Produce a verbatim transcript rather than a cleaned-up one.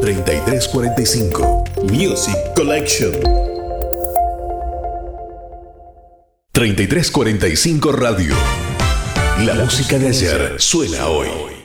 treinta y tres cuarenta y cinco. Music Collection. treinta y tres cuarenta y cinco Radio. La música de ayer suena hoy.